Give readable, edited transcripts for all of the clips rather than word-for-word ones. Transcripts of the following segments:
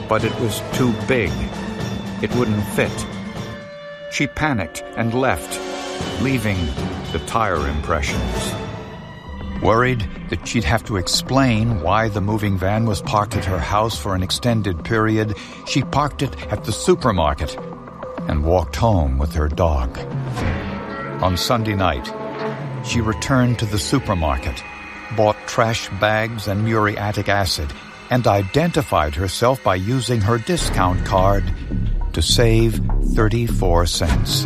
but it was too big. It wouldn't fit. She panicked and left, leaving the tire impressions. Worried that she'd have to explain why the moving van was parked at her house for an extended period, she parked it at the supermarket and walked home with her dog. On Sunday night, she returned to the supermarket, bought trash bags and muriatic acid, and identified herself by using her discount card to save 34 cents.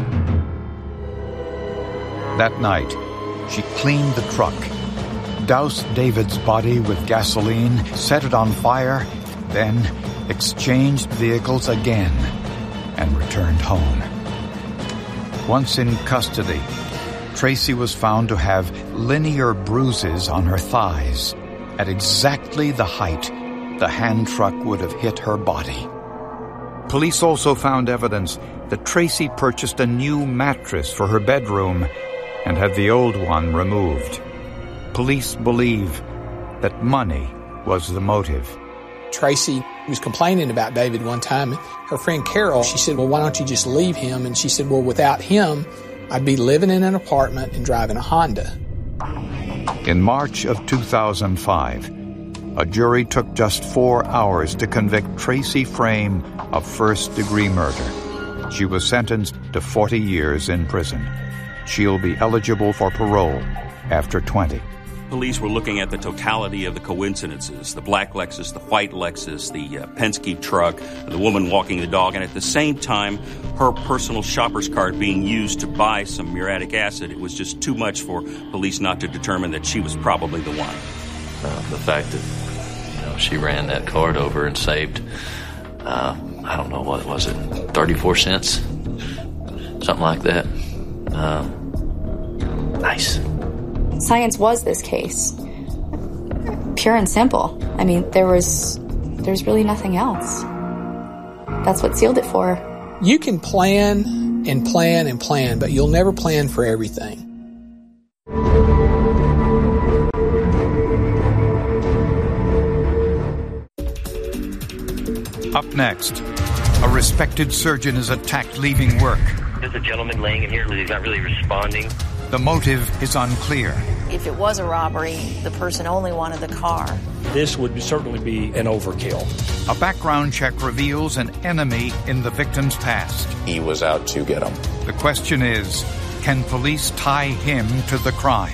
That night, she cleaned the truck, doused David's body with gasoline, set it on fire, then exchanged vehicles again and returned home. Once in custody, Tracy was found to have linear bruises on her thighs at exactly the height the hand truck would have hit her body. Police also found evidence that Tracy purchased a new mattress for her bedroom and had the old one removed. Police believe that money was the motive. Tracy was complaining about David one time. Her friend Carol, she said, well, why don't you just leave him? And she said, well, without him, I'd be living in an apartment and driving a Honda. In March of 2005, a jury took just 4 hours to convict Tracy Frame of first-degree murder. She was sentenced to 40 years in prison. She'll be eligible for parole after 20. Police were looking at the totality of the coincidences, the black Lexus, the white Lexus, the Penske truck, the woman walking the dog, and at the same time, her personal shopper's card being used to buy some muriatic acid. It was just too much for police not to determine that she was probably the one. The fact that, she ran that card over and saved, I don't know, what was it, 34 cents? Something like that. Nice. Science was this case. Pure and simple. I mean, there's really nothing else. That's what sealed it for her. You can plan and plan and plan, but you'll never plan for everything. Up next, a respected surgeon is attacked leaving work. There's a gentleman laying in here. He's not really responding. The motive is unclear. If it was a robbery, the person only wanted the car. This would certainly be an overkill. A background check reveals an enemy in the victim's past. He was out to get him. The question is, can police tie him to the crime?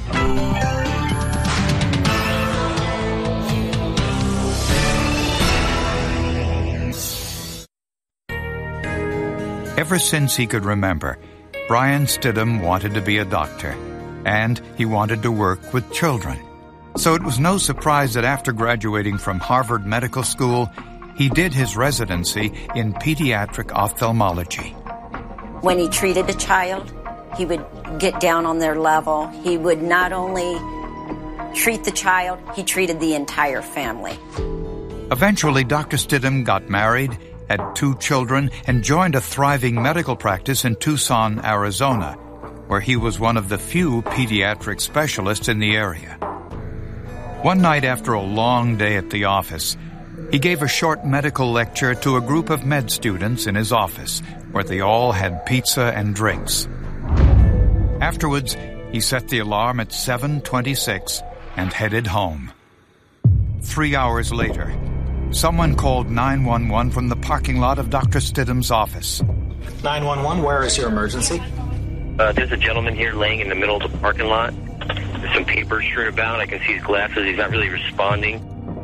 Ever since he could remember, Brian Stidham wanted to be a doctor, and he wanted to work with children. So it was no surprise that after graduating from Harvard Medical School, he did his residency in pediatric ophthalmology. When he treated a child, he would get down on their level. He would not only treat the child, he treated the entire family. Eventually, Dr. Stidham got married, had 2 children, and joined a thriving medical practice in Tucson, Arizona, where he was one of the few pediatric specialists in the area. One night after a long day at the office, he gave a short medical lecture to a group of med students in his office, where they all had pizza and drinks. Afterwards, he set the alarm at 7:26 and headed home. 3 hours later, someone called 911 from the parking lot of Dr. Stidham's office. 911, where is your emergency? There's a gentleman here laying in the middle of the parking lot. There's some papers strewn about. I can see his glasses. He's not really responding.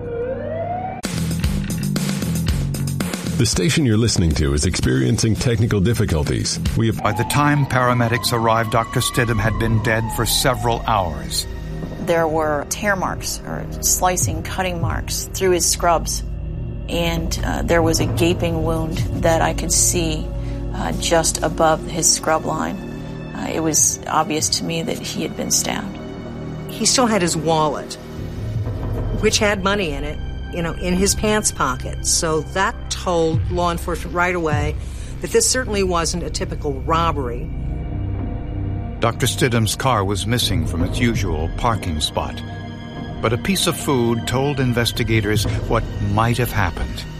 The station you're listening to is experiencing technical difficulties. By the time paramedics arrived, Dr. Stidham had been dead for several hours. There were tear marks or slicing, cutting marks through his scrubs. And there was a gaping wound that I could see just above his scrub line. It was obvious to me that he had been stabbed. He still had his wallet, which had money in it, in his pants pocket. So that told law enforcement right away that this certainly wasn't a typical robbery. Dr. Stidham's car was missing from its usual parking spot. But a piece of food told investigators what might have happened.